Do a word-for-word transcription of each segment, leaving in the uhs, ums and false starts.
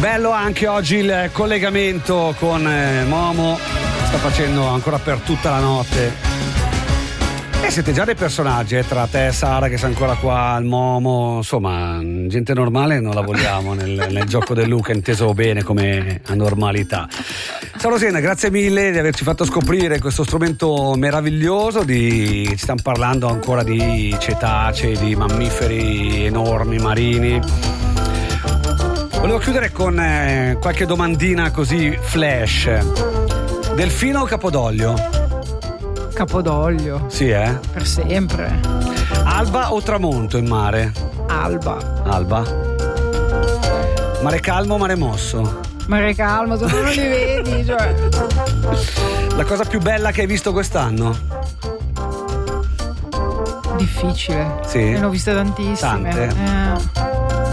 Bello anche oggi il collegamento con eh, Momo, sta facendo ancora per tutta la notte. E siete già dei personaggi, eh, tra te e Sara che sei ancora qua, il Momo, insomma, gente normale non la vogliamo nel, nel gioco del Luca, inteso bene come anormalità. Sara Rosena, grazie mille di averci fatto scoprire questo strumento meraviglioso, di, ci stiamo parlando ancora di cetacei, di mammiferi enormi, marini. Volevo chiudere con eh, qualche domandina così flash. Delfino o capodoglio? Capodoglio. Sì, eh? Per sempre. Alba o tramonto in mare? Alba. Alba. Mare calmo o mare mosso? Mare calmo, se non li vedi, cioè. La cosa più bella che hai visto quest'anno? Difficile. Sì. Ne ho viste tantissime. Tante. Eh.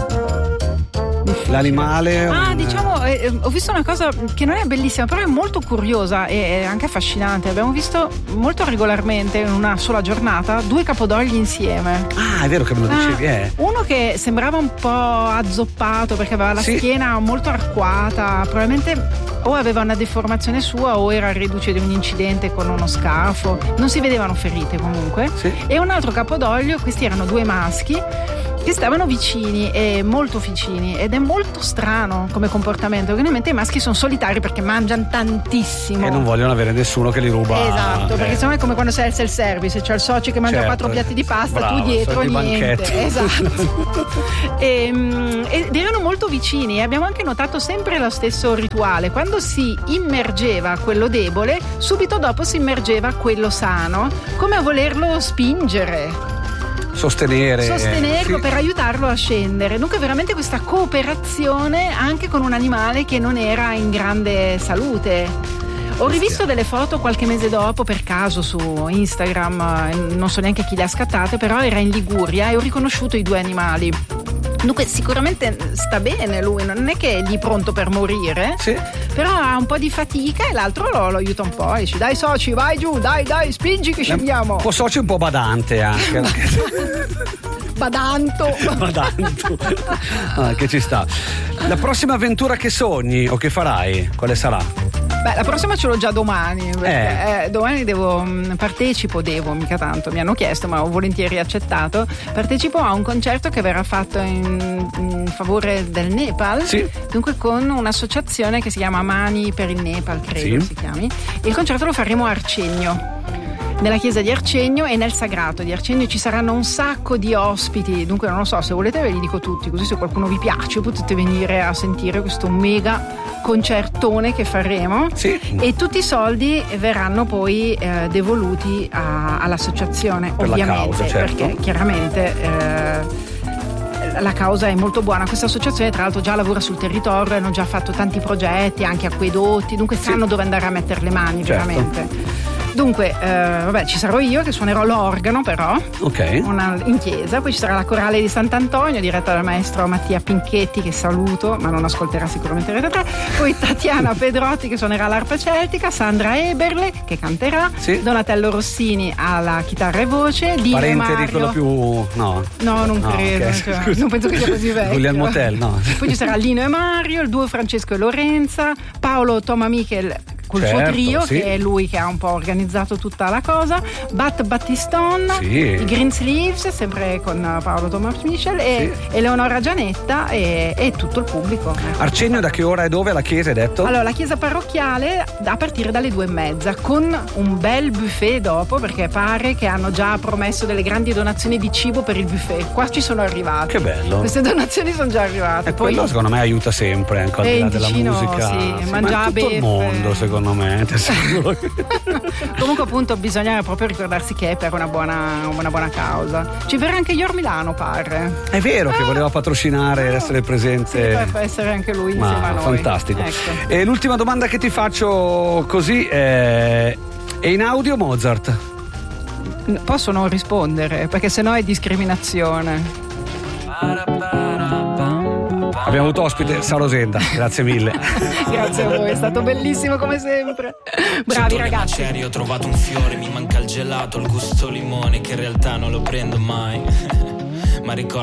L'animale? Ah, un... diciamo, eh, ho visto una cosa che non è bellissima, però è molto curiosa e anche affascinante. Abbiamo visto molto regolarmente, in una sola giornata, due capodogli insieme. Ah, è vero che me lo dicevi, ah, eh. Uno che sembrava un po' azzoppato perché aveva la sì. schiena molto arcuata, probabilmente o aveva una deformazione sua o era reduce di un incidente con uno scafo. Non si vedevano ferite comunque. Sì. E un altro capodoglio, questi erano due maschi che stavano vicini e molto vicini, ed è molto strano come comportamento. Ovviamente i maschi sono solitari perché mangiano tantissimo e non vogliono avere nessuno che li ruba. Esatto, eh. perché sennò è come quando sei al self-service, c'è il socio che mangia certo. quattro piatti di pasta, bravo, tu dietro niente. Esatto. e, ed erano molto vicini e abbiamo anche notato sempre lo stesso rituale: quando si immergeva quello debole, subito dopo si immergeva quello sano, come a volerlo spingere, sostenere sostenerlo sì. per aiutarlo a scendere. Dunque veramente questa cooperazione anche con un animale che non era in grande salute. Ho rivisto delle foto qualche mese dopo per caso su Instagram, non so neanche chi le ha scattate, però era in Liguria e ho riconosciuto i due animali. Dunque sicuramente sta bene lui, non è che è lì pronto per morire, sì. però ha un po' di fatica e l'altro lo, lo aiuta un po', dice dai soci, vai giù, dai dai, spingi che scendiamo. Un po' socio, un po' badante anche. Badanto. Badanto. Ah, che ci sta. La prossima avventura che sogni o che farai, quale sarà? Beh, la prossima ce l'ho già domani, perché eh. Eh, domani devo partecipo, devo, mica tanto, mi hanno chiesto ma ho volentieri accettato, partecipo a un concerto che verrà fatto in, in favore del Nepal, sì. dunque con un'associazione che si chiama Mani per il Nepal, credo sì. si chiami, e il concerto lo faremo a Arcegno, nella chiesa di Arcegno e nel sagrato di Arcegno. Ci saranno un sacco di ospiti, dunque non lo so, se volete ve li dico tutti, così se qualcuno vi piace potete venire a sentire questo mega concertone che faremo, sì. e tutti i soldi verranno poi eh, devoluti a, all'associazione, per ovviamente, la causa, certo. perché chiaramente eh, la causa è molto buona. Questa associazione tra l'altro già lavora sul territorio, hanno già fatto tanti progetti, anche acquedotti, dunque sanno sì. dove andare a mettere le mani, certo. veramente. Dunque, eh, vabbè, ci sarò io che suonerò l'organo, però ok, una, in chiesa, poi ci sarà la corale di Sant'Antonio diretta dal maestro Mattia Pinchetti, che saluto ma non ascolterà sicuramente Radio tre, poi Tatiana Pedrotti che suonerà l'arpa celtica, Sandra Eberle che canterà, sì. Donatello Rossini alla chitarra e voce, Dino parente e Mario. di quello più no no non no, credo, okay. cioè, non penso che sia così vecchio. Guglielmo Tell, no. Poi ci sarà Lino e Mario, il duo Francesco e Lorenza, Paolo Toma Michel col certo, suo trio, sì. che è lui che ha un po' organizzato tutta la cosa, Bat Battiston, sì. i Green Sleeves, sempre con Paolo Thomas Michel, e sì. Eleonora Gianetta e, e tutto il pubblico. Ecco. Arcegno da che ora e dove? La chiesa hai detto? Allora, la chiesa parrocchiale a partire dalle due e mezza, con un bel buffet dopo, perché pare che hanno già promesso delle grandi donazioni di cibo per il buffet. Qua ci sono arrivati. Che bello. Queste donazioni sono già arrivate. E Poi quello secondo me aiuta sempre, anche al di là della Ticino, musica. Sì, sì, mangia ma in tutto beffe. il mondo, secondo me. Comunque appunto bisogna proprio ricordarsi che è per una buona, una buona causa. Ci verrà anche Ior Milano, pare. È vero ah. che voleva patrocinare ed essere presente. Sì, potrebbe essere anche lui ma insieme a noi. Fantastico. Ecco. E l'ultima domanda che ti faccio così è: è in audio Mozart? Posso non rispondere perché sennò è discriminazione. Abbiamo avuto ospite Sara Rosenda, grazie mille. Grazie a voi, è stato bellissimo come sempre. Bravi ragazzi. Ho trovato un fiore, mi manca il gelato, il gusto limone che in realtà non lo prendo mai. Ma ricordo